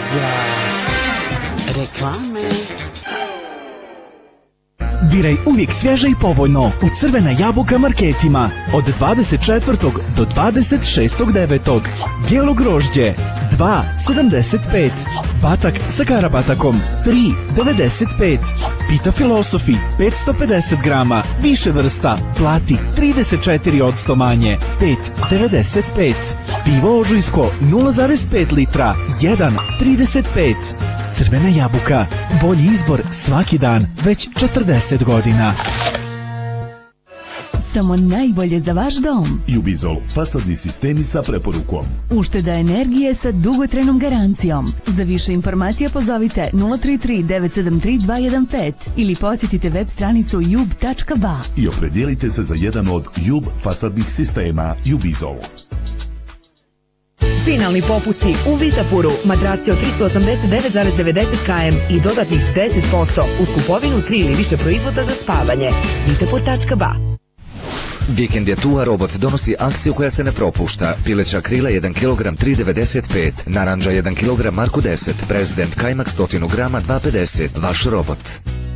za reklame. Biraj uvijek svježe i povoljno u Crvena jabuka marketima od 24. do 26.9. Bijelo grožđe 2,75. Batak sa karabatakom 3,95. Pita Filosofi 550 grama, više vrsta, plati 34% manje, 5,95. Pivo Ožujsko 0,5 litra, 1,35. Crvena jabuka, bolji izbor svaki dan, već 40 godina. Samo najbolje za vaš dom. Jubizol, fasadni sistemi sa preporukom. Ušteda energije sa dugotrajnom garancijom. Za više informacija pozovite 033 973 215 ili posjetite web stranicu jub.ba. I opredijelite se za jedan od Jub fasadnih sistema Jubizol. Finalni popusti u Vitapuru, madraci od 389,90 km i dodatnih 10% uz kupovinu 3 ili više proizvoda za spavanje. Vitapur.ba. Vikend je tu, a Robot donosi akciju koja se ne propušta. Pileća krila 1 kg 3,95, naranđa 1 kg Marku 10, Prezident kajmak 100 g 2,50. Vaš Robot.